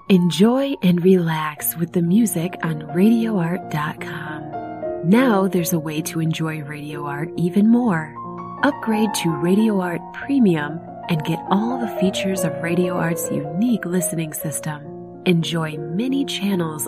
Enjoy and relax with the music on RadioArt.com. Now there's a way to enjoy Radio Art even more. Upgrade to Radio Art Premium and get all the features of Radio Art's unique listening system. Enjoy many channels